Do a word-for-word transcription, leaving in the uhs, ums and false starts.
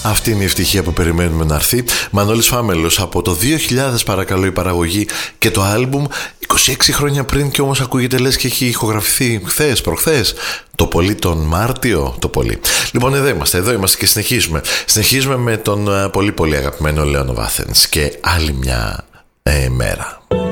Αυτή είναι η ευτυχία που περιμένουμε να έρθει. Μανώλης Φάμελος, από το δύο χιλιάδες παρακαλώ η παραγωγή και το άλμπουμ, είκοσι έξι χρόνια πριν, και όμως ακούγεται λες και έχει ηχογραφηθεί χθες, προχθές. Το πολύ τον Μάρτιο, το πολύ. Λοιπόν, εδώ είμαστε, εδώ είμαστε και συνεχίζουμε. Συνεχίζουμε με τον πολύ πολύ αγαπημένο Λέων Βάθενς και άλλη μια ε, μέρα.